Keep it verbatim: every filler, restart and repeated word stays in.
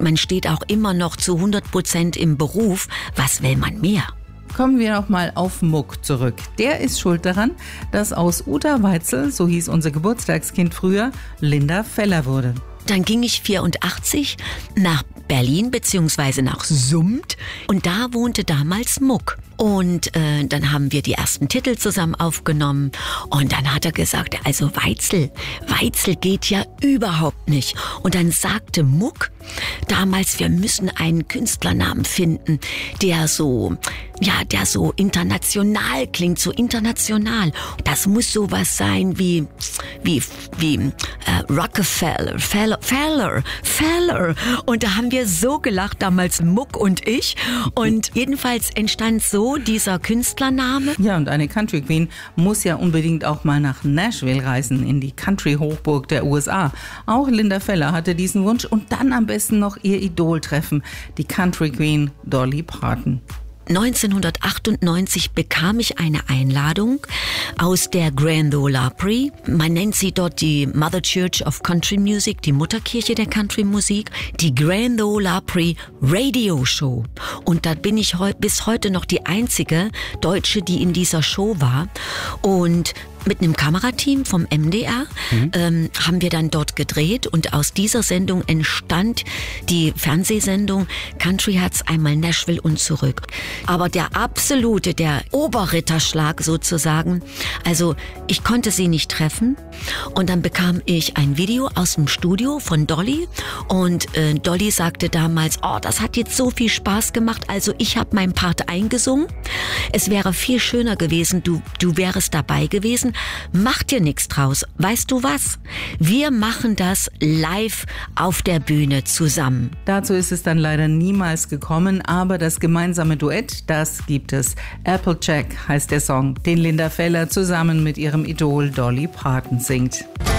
man steht auch immer noch zu hundert Prozent im Beruf. Was will man mehr? Kommen wir noch mal auf Muck zurück. Der ist schuld daran, dass aus Uta Weitzel, so hieß unser Geburtstagskind früher, Linda Feller wurde. Dann ging ich vierundachtzig nach Berlin bzw. nach Summt und da wohnte damals Muck. Und äh, dann haben wir die ersten Titel zusammen aufgenommen und dann hat er gesagt, also Weitzel, Weitzel geht ja überhaupt nicht. Und dann sagte Muck damals, wir müssen einen Künstlernamen finden, der so, ja, der so international klingt, so international. Das muss sowas sein wie, wie, wie äh, Rockefeller, Feller, Feller, Feller. Und da haben wir so gelacht, damals Muck und ich. Und jedenfalls entstand so dieser Künstlername. Ja, und eine Country Queen muss ja unbedingt auch mal nach Nashville reisen, in die Country-Hochburg der U S A. Auch Linda Feller hatte diesen Wunsch und dann am besten noch ihr Idol treffen, die Country Queen Dolly Parton. neunzehnhundertachtundneunzig bekam ich eine Einladung aus der Grand Ole Opry. Man nennt sie dort die Mother Church of Country Music, die Mutterkirche der Country Musik, die Grand Ole Opry Radio Show. Und da bin ich heu- bis heute noch die einzige Deutsche, die in dieser Show war. Und mit einem Kamerateam vom M D R mhm. ähm, haben wir dann dort gedreht und aus dieser Sendung entstand die Fernsehsendung Country Herz einmal Nashville und zurück. Aber der absolute, der Oberritterschlag sozusagen, also ich konnte sie nicht treffen und dann bekam ich ein Video aus dem Studio von Dolly und äh, Dolly sagte damals, oh, das hat jetzt so viel Spaß gemacht, also ich habe meinen Part eingesungen. Es wäre viel schöner gewesen, du, du wärest dabei gewesen. Mach dir nichts draus. Weißt du was? Wir machen das live auf der Bühne zusammen. Dazu ist es dann leider niemals gekommen, aber das gemeinsame Duett, das gibt es. Applejack heißt der Song, den Linda Feller zusammen mit ihrem Idol Dolly Parton singt.